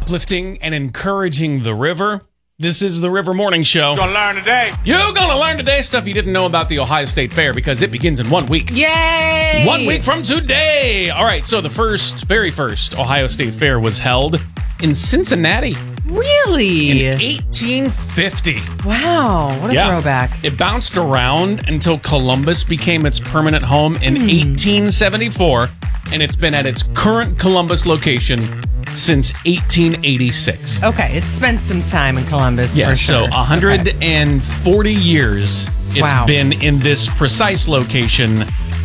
uplifting and encouraging the river. This is the River Morning Show. Gonna learn today. You're gonna learn today stuff you didn't know about the Ohio State Fair because it begins in 1 week. Yay! 1 week from today. All right, so the very first Ohio State Fair was held in Cincinnati Really? in 1850. Wow, what a throwback. It bounced around until Columbus became its permanent home in 1874, and it's been at its current Columbus location since 1886. Okay, it's spent some time in Columbus Yeah, for sure. so 140 years it's been in this precise location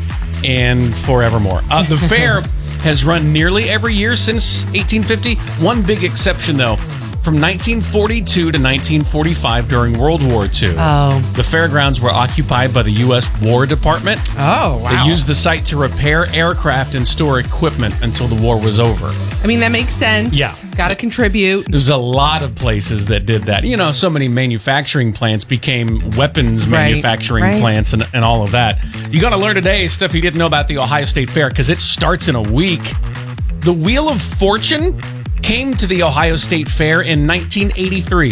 and forevermore. The fair has run nearly every year since 1850. One big exception, though. From 1942 to 1945 during World War II, the fairgrounds were occupied by the U.S. War Department. Oh, wow. They used the site to repair aircraft and store equipment until the war was over. I mean, that makes sense. Yeah. Got to contribute. There's a lot of places that did that. You know, so many manufacturing plants became weapons manufacturing plants and all of that. You got to learn today stuff you didn't know about the Ohio State Fair because it starts in a week. The Wheel of Fortune came to the Ohio State Fair in 1983.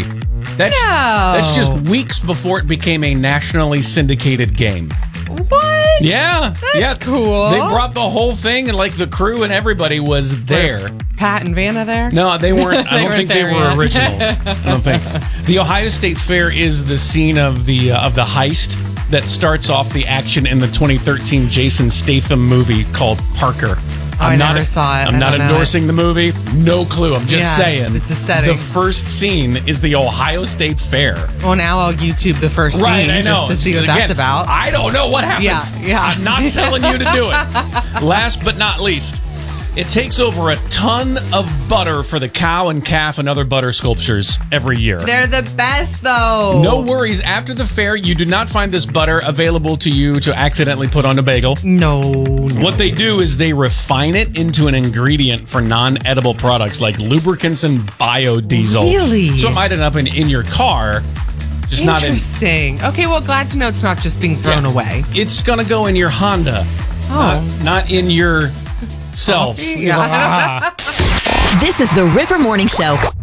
That's just weeks before it became a nationally syndicated game. What? Yeah. That's cool. They brought the whole thing and like the crew and everybody was there. Pat and Vanna there? No, they weren't. I don't think they there, were originals. I don't think. The Ohio State Fair is the scene of the heist that starts off the action in the 2013 Jason Statham movie called Parker. I never saw it. I'm not endorsing the movie. No clue. I'm just saying. It's a setting. The first scene is the Ohio State Fair. Well, now I'll YouTube the first scene I know. just to see what that's about. I don't know what happens. Yeah. I'm not telling you to do it. Last but not least, it takes over a ton of butter for the cow and calf and other butter sculptures every year. They're the best, though. No worries. After the fair, you do not find this butter available to you to accidentally put on a bagel. No. What they do is they refine it into an ingredient for non-edible products like lubricants and biodiesel. Really? So it might end up in your car. Just not in. Interesting. Okay, well, glad to know it's not just being thrown away. It's going to go in your Honda. Not in your self. Yeah. This is the River Morning Show.